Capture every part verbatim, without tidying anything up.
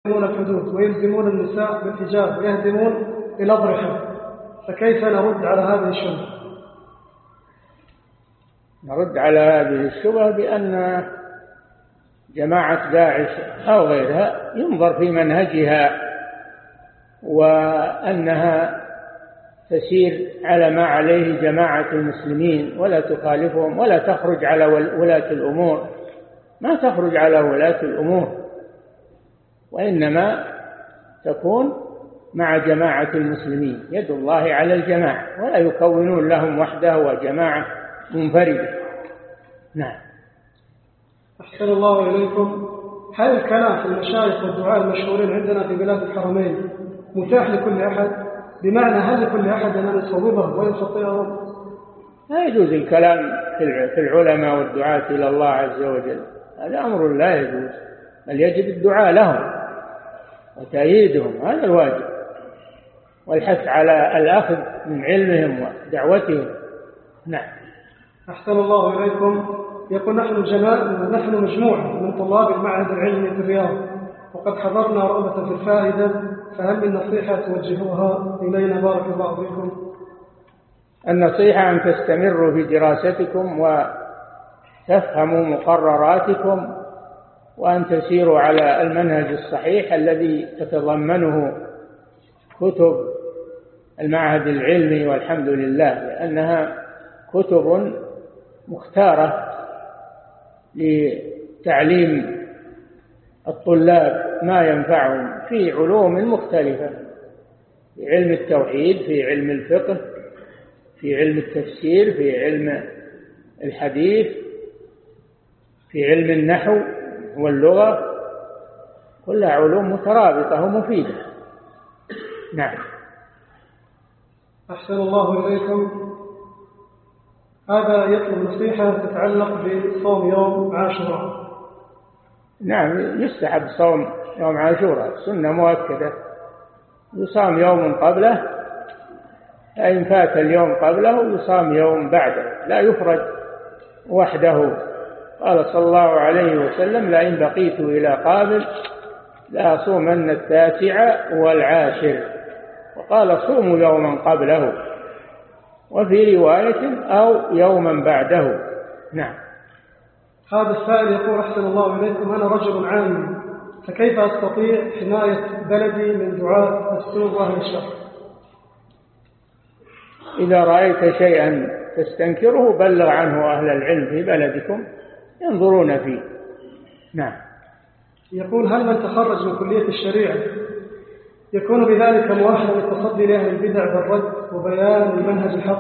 الحدود ويلزمون النساء بالحجاب ويهدمون الأضرحة، فكيف نرد على هذه الشبهة؟ نرد على هذه الشبهة بأن جماعة داعش أو غيرها ينظر في منهجها وأنها تسير على ما عليه جماعة المسلمين ولا تخالفهم ولا تخرج على ولاة الأمور، ما تخرج على ولاة الأمور، وإنما تكون مع جماعة المسلمين، يد الله على الجماعة، ولا يكونون لهم وحده وجماعة منفردة. نعم. أحسن الله إليكم. هل الكلام في المشايخ والدعاء المشهورين عندنا في بلاد الحرمين متاح لكل أحد؟ بمعنى هل لكل أحد أن يصوبه ويخطئه؟ لا يجوز الكلام في العلماء والدعاة إلى الله عز وجل، هذا أمر لا يجوز، بل يجب الدعاء لهم وتأييدهم، هذا الواجب، والحث على الأخذ من علمهم ودعوتهم. نعم. أحسن الله إليكم. يقول نحن جماعة نحن مجموعة من طلاب المعهد العلمي في الرياض، وقد حضرنا رغبة في الفائدة، فهل من نصيحة توجهوها إلينا بارك الله فيكم؟ النصيحة أن تستمروا في دراستكم وتفهموا مقرراتكم، وأن تسيروا على المنهج الصحيح الذي تتضمنه كتب المعهد العلمي، والحمد لله، لأنها كتب مختارة لتعليم الطلاب ما ينفعهم في علوم مختلفة، في علم التوحيد، في علم الفقه، في علم التفسير، في علم الحديث، في علم النحو واللغة، كلها علوم مترابطة ومفيدة. نعم. أحسن الله إليكم. هذا يطلب نصيحة تتعلق بصوم يوم عاشوراء. نعم، يستحب صوم يوم عاشوراء، سنة مؤكدة، يصام يوم قبله، فإن فات اليوم قبله يصام يوم بعده، لا يفرد وحده. قال صلى الله عليه وسلم: لئن بقيت إلى قابل لأصومن التاسع والعاشر، وقال: صوموا يوما قبله، وفي رواية: أو يوما بعده. نعم. هذا السائل يقول: أحسن الله إليكم، أنا رجل عامي، فكيف أستطيع حماية بلدي من دعاة السوء وأهل الشر؟ إذا رأيت شيئا تستنكره بلغ عنه أهل العلم في بلدكم ينظرون فيه. نعم. يقول: هل من تخرج من كلية الشريعة يكون بذلك مؤهلا للتصدي لأهل البدع بالرد وبيان المنهج الحق؟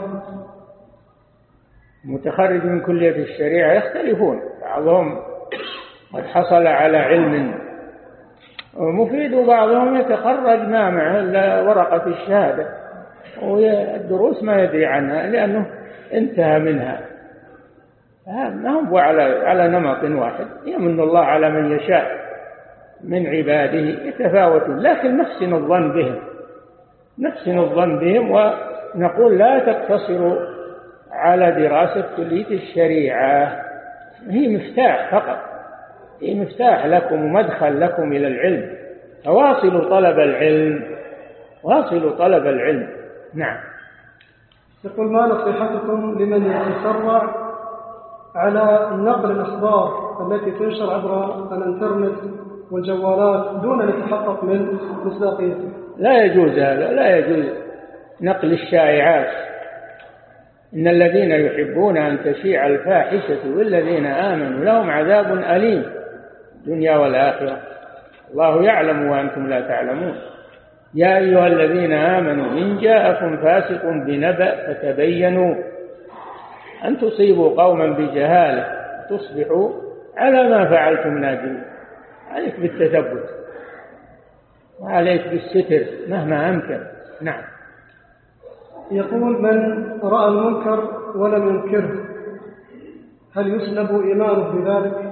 متخرج من كلية الشريعة يختلفون، بعضهم قد حصل على علم مفيد، وبعضهم يتخرج ما معه إلا ورقة الشهادة، والدروس ما يدري عنها لأنه انتهى منها. ما هم على على نمط واحد، يمن الله على من يشاء من عباده، يتفاوتون، لكن نحسن الظن بهم نحسن الظن بهم ونقول: لا تقتصروا على دراسة كلية الشريعة، هي مفتاح فقط، هي مفتاح لكم ومدخل لكم إلى العلم، فواصلوا طلب العلم، واصلوا طلب العلم. نعم. يقول: ما نصيحتكم لمن يتسرع على نقل الأخبار التي تنشر عبر الانترنت والجوالات دون أن يتحقق من مصداقيتها؟ لا يجوز هذا، لا يجوز نقل الشائعات. إن الذين يحبون أن تشيع الفاحشة والذين آمنوا لهم عذاب أليم الدنيا والآخرة، الله يعلم وأنتم لا تعلمون. يا أيها الذين آمنوا إن جاءكم فاسق بنبأ فتبينوا أن تصيبوا قوما بجهالة تصبحوا على ما فعلتم نادمين. عليك بالتثبت وعليك بالستر مهما أمكن. نعم. يقول: من رأى المنكر ولم ينكره هل يسلب إيمانه بذلك؟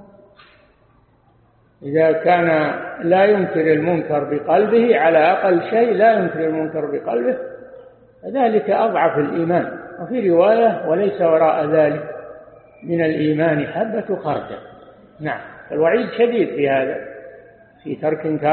إذا كان لا ينكر المنكر بقلبه، على أقل شيء لا ينكر المنكر بقلبه، فذلك أضعف الإيمان. وفي رواية: وليس وراء ذلك من الإيمان حبة خردل. نعم. الوعيد شديد في هذا، في ترك